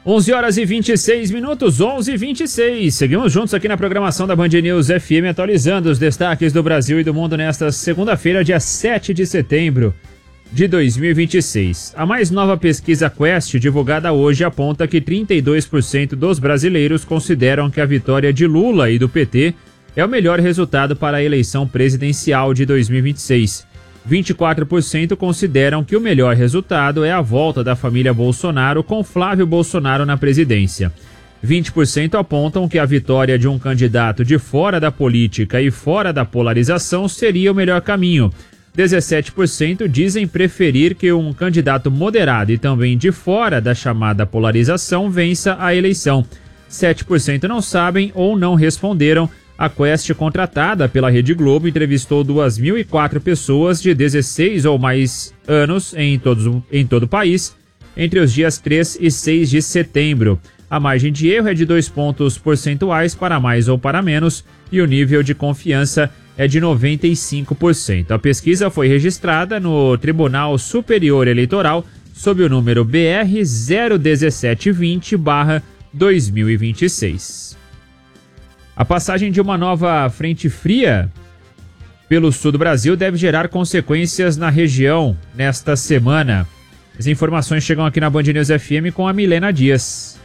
11 horas e 26 minutos, 11h26. Seguimos juntos aqui na programação da Band News FM, atualizando os destaques do Brasil e do mundo nesta segunda-feira, dia 7 de setembro de 2026. A mais nova pesquisa Quest, divulgada hoje, aponta que 32% dos brasileiros consideram que a vitória de Lula e do PT é o melhor resultado para a eleição presidencial de 2026. 24% consideram que o melhor resultado é a volta da família Bolsonaro com Flávio Bolsonaro na presidência. 20% apontam que a vitória de um candidato de fora da política e fora da polarização seria o melhor caminho. 17% dizem preferir que um candidato moderado e também de fora da chamada polarização vença a eleição. 7% não sabem ou não responderam. A Quest, contratada pela Rede Globo, entrevistou 2.004 pessoas de 16 ou mais anos em todo o país entre os dias 3 e 6 de setembro. A margem de erro é de 2 pontos percentuais para mais ou para menos e o nível de confiança é de 95%. A pesquisa foi registrada no Tribunal Superior Eleitoral sob o número BR 01720/2026. A passagem de uma nova frente fria pelo sul do Brasil deve gerar consequências na região nesta semana. As informações chegam aqui na Band News FM com a Milena Dias.